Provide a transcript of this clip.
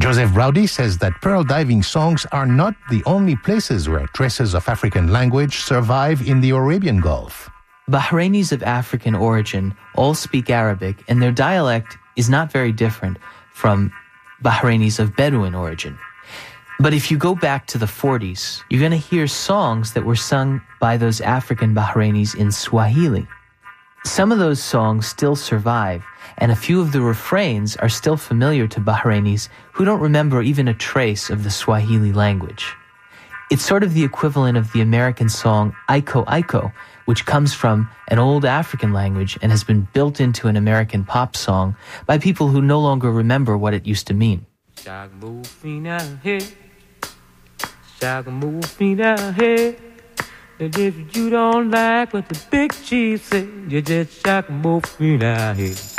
Joseph Rowdy says that pearl diving songs are not the only places where traces of African language survive in the Arabian Gulf. Bahrainis of African origin all speak Arabic, and their dialect is not very different from Bahrainis of Bedouin origin. But if you go back to the 40s, you're going to hear songs that were sung by those African Bahrainis in Swahili. Some of those songs still survive, and a few of the refrains are still familiar to Bahrainis who don't remember even a trace of the Swahili language. It's sort of the equivalent of the American song Aiko Aiko, which comes from an old African language and has been built into an American pop song by people who no longer remember what it used to mean. And if you don't like what the big chief said, you just shock and move me out here.